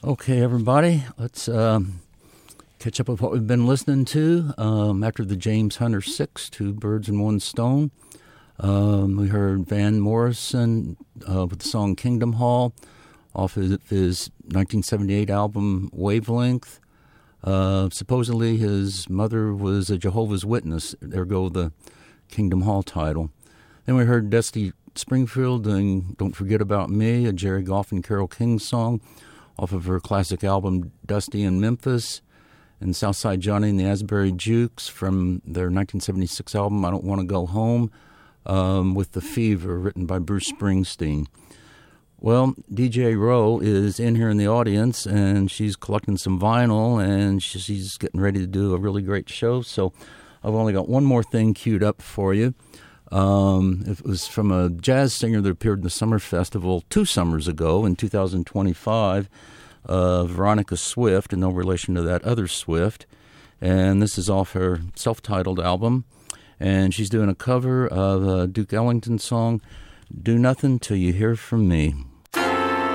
Okay, everybody, let's catch up with what we've been listening to. After the James Hunter 6, Two Birds and One Stone, we heard Van Morrison with the song Kingdom Hall off his 1978 album Wavelength. Supposedly his mother was a Jehovah's Witness, ergo the Kingdom Hall title. Then we heard Dusty Springfield doing Don't Forget About Me, a Jerry Goff and Carole King song off of her classic album Dusty in Memphis, and Southside Johnny and the Asbury Jukes from their 1976 album I Don't Want to Go Home, with The Fever, written by Bruce Springsteen. Well, DJ Rowe is in here in the audience, and she's collecting some vinyl, and she's getting ready to do a really great show, so I've only got one more thing queued up for you. It was from a jazz singer that appeared in the Summer Festival 2 summers ago in 2025, Veronica Swift, and no relation to that other Swift. And this is off her self-titled album. And she's doing a cover of a Duke Ellington song, Do Nothing Till You Hear From Me.